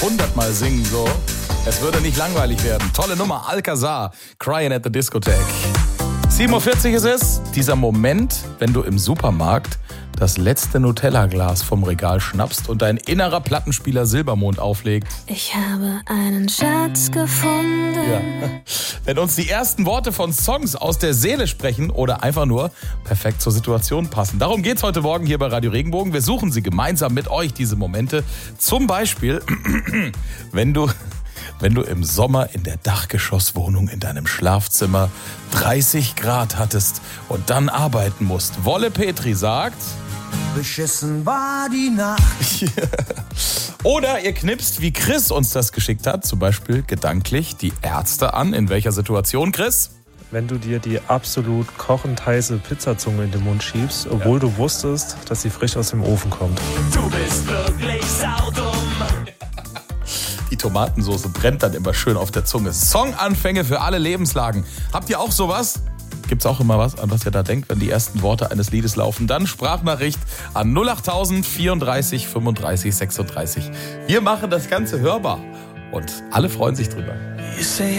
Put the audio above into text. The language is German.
100-mal singen so. Es würde nicht langweilig werden. Tolle Nummer, Alcazar, Crying at the Discotheque. 7.40 Uhr ist es. Dieser Moment, wenn du im Supermarkt das letzte Nutella-Glas vom Regal schnappst und dein innerer Plattenspieler Silbermond auflegt. Ich habe einen Schatz gefunden. Ja. Wenn uns die ersten Worte von Songs aus der Seele sprechen oder einfach nur perfekt zur Situation passen. Darum geht's heute Morgen hier bei Radio Regenbogen. Wir suchen sie gemeinsam mit euch, diese Momente. Zum Beispiel, wenn du im Sommer in der Dachgeschosswohnung in deinem Schlafzimmer 30 Grad hattest und dann arbeiten musst. Wolle Petri sagt... Beschissen war die Nacht. Oder ihr knipst, wie Chris uns das geschickt hat, zum Beispiel gedanklich die Ärzte an. In welcher Situation, Chris? Wenn du dir die absolut kochend heiße Pizzazunge in den Mund schiebst, obwohl du wusstest, dass sie frisch aus dem Ofen kommt. Du bist wirklich saudumm. Die Tomatensoße brennt dann immer schön auf der Zunge. Songanfänge für alle Lebenslagen. Habt ihr auch sowas? Gibt's auch immer was, an was ihr da denkt, wenn die ersten Worte eines Liedes laufen? Dann Sprachnachricht an 08000 34 35 36. Wir machen das Ganze hörbar und alle freuen sich drüber. You say